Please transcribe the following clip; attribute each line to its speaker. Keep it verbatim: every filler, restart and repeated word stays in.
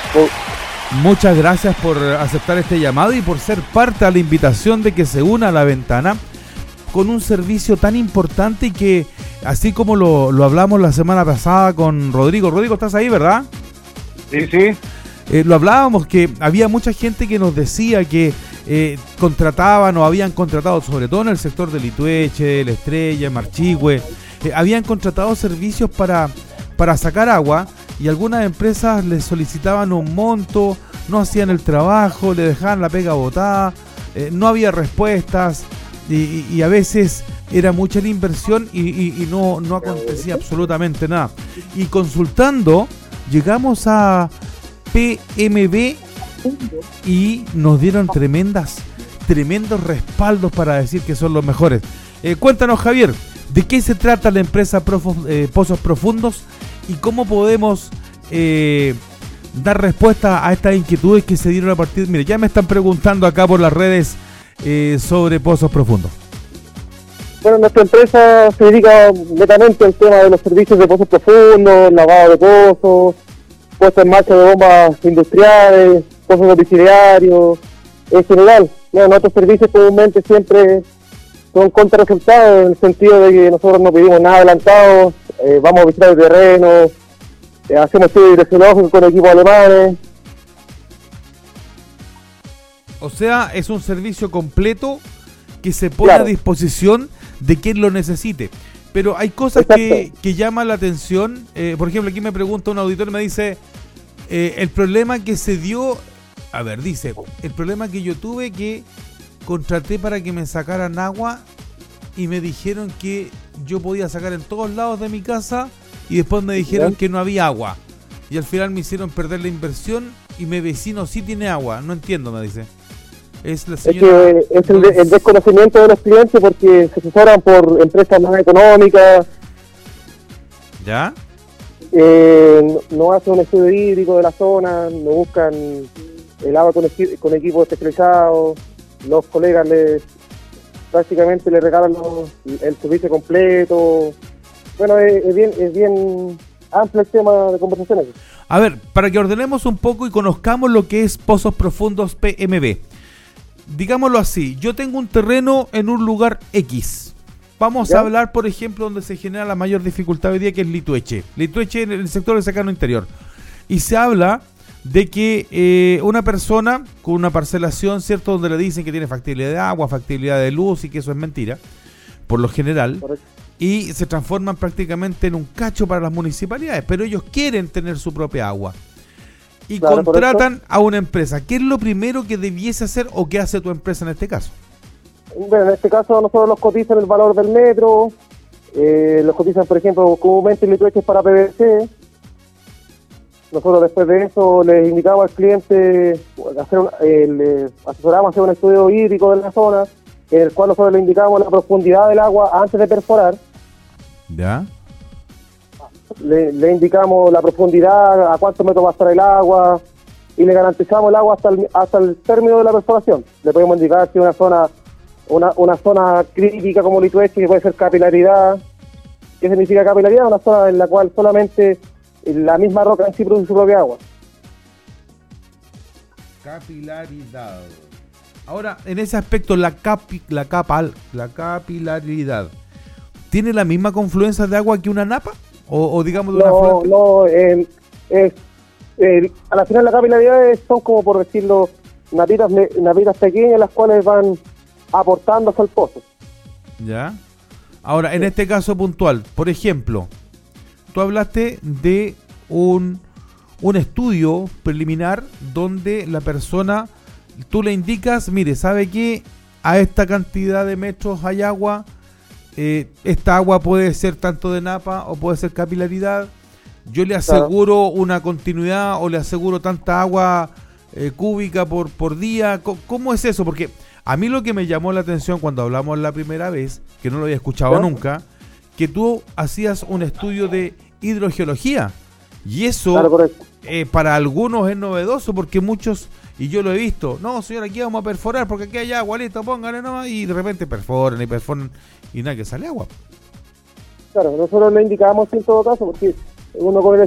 Speaker 1: Por,
Speaker 2: Muchas gracias por aceptar este llamado y por ser parte de la invitación de que se una a La Ventana con un servicio tan importante y que, así como lo, lo hablamos la semana pasada con Rodrigo. Rodrigo, ¿estás ahí, verdad?
Speaker 1: sí, sí.
Speaker 2: Eh, lo hablábamos, que había mucha gente que nos decía que eh, contrataban o habían contratado, sobre todo en el sector de Litueche, La Estrella, Marchihue, eh, habían contratado servicios para, para sacar agua, y algunas empresas les solicitaban un monto, no hacían el trabajo, le dejaban la pega botada, eh, no había respuestas, y, y, y a veces era mucha la inversión y, y, y no, no acontecía absolutamente nada. Y consultando, llegamos a P M B y nos dieron tremendas, tremendos respaldos para decir que son los mejores. Eh, cuéntanos, Javier, ¿de qué se trata la empresa Profo, eh, Pozos Profundos y cómo podemos eh, dar respuesta a estas inquietudes que se dieron a partir? Mire, ya me están preguntando acá por las redes eh, sobre Pozos Profundos.
Speaker 1: Bueno, nuestra empresa se dedica netamente al tema de los servicios de pozos profundos, lavado de pozos, puesta en marcha de bombas industriales, pozos domiciliarios, en general. Bueno, nuestros servicios comúnmente siempre son contra resultados, en el sentido de que nosotros no pedimos nada adelantado, eh, vamos a visitar el terreno, eh, hacemos estudios hidrogeológicos con equipos alemanes.
Speaker 2: O sea, es un servicio completo que se pone
Speaker 1: Claro.
Speaker 2: a disposición de quien lo necesite. Pero hay cosas que, que llaman la atención. Eh, por ejemplo, aquí me pregunta un auditor y me dice, eh, el problema que se dio, a ver, dice, el problema que yo tuve que contraté para que me sacaran agua y me dijeron que yo podía sacar en todos lados de mi casa y después me dijeron que no había agua. Y al final me hicieron perder la inversión y mi vecino sí tiene agua. No entiendo, me dice. Es la señora...
Speaker 1: Es que es el, de- el desconocimiento de los clientes porque se asesoran por empresas más económicas,
Speaker 2: ¿Ya?
Speaker 1: eh, no, no hacen un estudio hídrico de la zona, no buscan el agua con, equi- con equipos especializados, los colegas les prácticamente le regalan los- el servicio completo. Bueno, es, es bien es bien amplio el tema de conversaciones.
Speaker 2: A ver, para que ordenemos un poco y conozcamos lo que es Pozos Profundos P M B. Digámoslo así, yo tengo un terreno en un lugar X. Vamos
Speaker 1: ¿Ya?
Speaker 2: a hablar, por ejemplo, donde se genera la mayor dificultad hoy día, que es Litueche. Litueche en el sector del secano interior. Y se habla de que eh, una persona con una parcelación, ¿cierto? Donde le dicen que tiene factibilidad de agua, factibilidad de luz y que eso es mentira, por lo general.
Speaker 1: Correcto.
Speaker 2: Y se transforman prácticamente en un cacho para las municipalidades, pero ellos quieren tener su propia agua. Y
Speaker 1: Claro,
Speaker 2: contratan
Speaker 1: correcto.
Speaker 2: a una empresa. ¿Qué es lo primero que debiese hacer o qué hace tu empresa en este caso?
Speaker 1: Bueno, en este caso nosotros los cotizan el valor del metro, eh, los cotizan, por ejemplo, comúnmente el litro es para P V C. Nosotros después de eso les indicamos al cliente, hacer un, eh, le asesoramos a hacer un estudio hídrico de la zona, en el cual nosotros le indicamos la profundidad del agua antes de perforar.
Speaker 2: ¿Ya?
Speaker 1: Le, le indicamos la profundidad, a cuántos metros va a estar el agua, y le garantizamos el agua hasta el, hasta el término de la perforación. Le podemos indicar si una zona una, una zona crítica como Litueche, que puede ser capilaridad. ¿Qué significa capilaridad? Una zona en la cual solamente la misma roca en sí produce su propia agua.
Speaker 2: Capilaridad. Ahora, en ese aspecto, la capi, la capal, la capilaridad, ¿tiene la misma confluencia de agua que una napa? O, o digamos de una
Speaker 1: No,
Speaker 2: fuente.
Speaker 1: no, eh, es, eh, a la final la capilaridad es- son como por decirlo, napitas, me- napitas pequeñas las cuales van aportando hacia el pozo.
Speaker 2: ¿Ya? Ahora, en este caso puntual, por ejemplo, tú hablaste de un, un estudio preliminar donde la persona, tú le indicas, mire, ¿sabe qué? A esta cantidad de metros hay agua, eh, esta agua puede ser tanto de napa o puede ser capilaridad, yo le aseguro una continuidad o le aseguro tanta agua eh, cúbica por, por día. Co- ¿Cómo es eso? Porque a mí lo que me llamó la atención cuando hablamos la primera vez, que no lo había escuchado
Speaker 1: ¿Ya?
Speaker 2: nunca, que tú hacías un estudio de hidrogeología. Y eso
Speaker 1: Claro, correcto.
Speaker 2: eh, para algunos es novedoso porque muchos, y yo lo he visto, no señor, aquí vamos a perforar porque aquí hay agua, listo, póngale nomás, y de repente perforan y perforan y nada, que sale agua.
Speaker 1: Claro, nosotros le indicamos en todo caso, porque uno con el